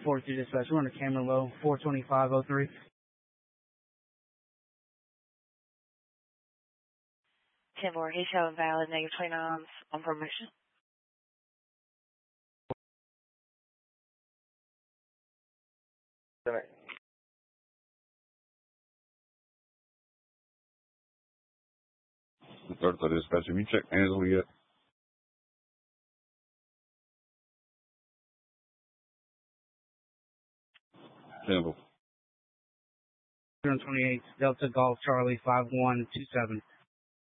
42 dispatch, we're under Cameron Low, 42503. 10-4, he's showing valid, negative 29s on permission. Center. The 30 dispatch, have you checked Angela yet? Temple. 228, Delta Golf Charlie 5127.